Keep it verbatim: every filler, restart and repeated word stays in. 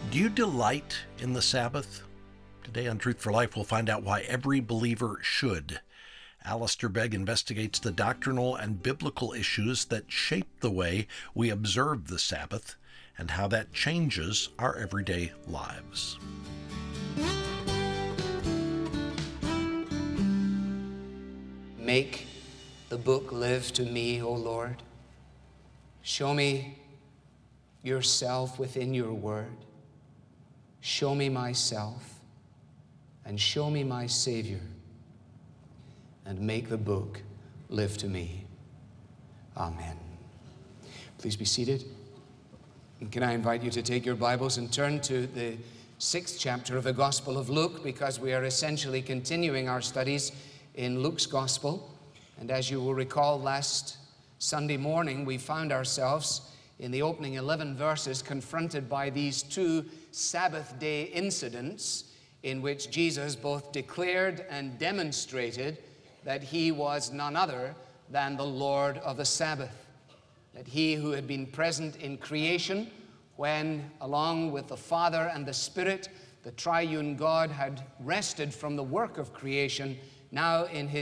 Do you delight in the Sabbath? Today on Truth for Life, we'll find out why every believer should. Alistair Begg investigates the doctrinal and biblical issues that shape the way we observe the Sabbath and how that changes our everyday lives. Make the book live to me, O Lord. Show me yourself within your word. Show me myself and show me my Savior, and make the book live to me. Amen. Please be seated. And can I invite you to take your Bibles and turn to the sixth chapter of the Gospel of Luke, because we are essentially continuing our studies in Luke's Gospel. And as you will recall, last Sunday morning we found ourselves in the opening eleven verses confronted by these two Sabbath day incidents in which Jesus both declared and demonstrated that he was none other than the Lord of the Sabbath. That he who had been present in creation when, along with the Father and the Spirit, the triune God had rested from the work of creation, now in his